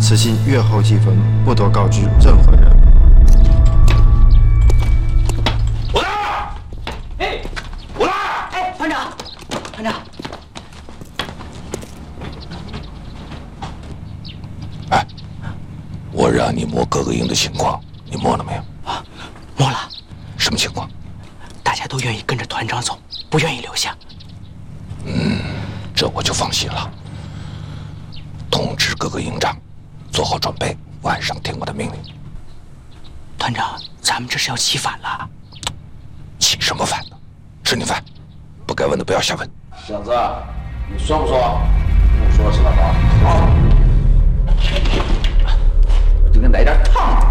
此信阅后即焚，不得告知任何人。 武大，哎，武大， 哎，团长，团长， 哎，我让你摸各个营的情况，你摸了没有？ 啊，摸了。 什么情况？ 大家都愿意跟着团长走，不愿意留下。 这我就放心了。通知各个营长，做好准备，晚上听我的命令。 团长，咱们这是要起反了。 起什么反呢？吃你饭，不该问的不要瞎问。 小子，你说不说？不说是了吧？好，我就给你来点烫的。